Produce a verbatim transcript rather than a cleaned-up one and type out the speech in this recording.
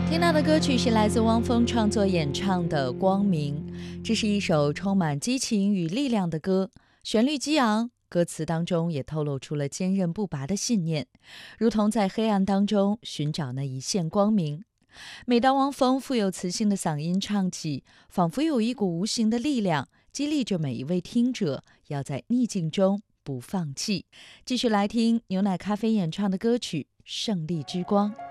听到的歌曲是来自汪峰创作演唱的《光明》，这是一首充满激情与力量的歌，旋律激昂，歌词当中也透露出了坚韧不拔的信念，如同在黑暗当中寻找那一线光明。每当汪峰富有磁性的嗓音唱起，仿佛有一股无形的力量，激励着每一位听者要在逆境中不放弃。继续来听牛奶咖啡演唱的歌曲《胜利之光》。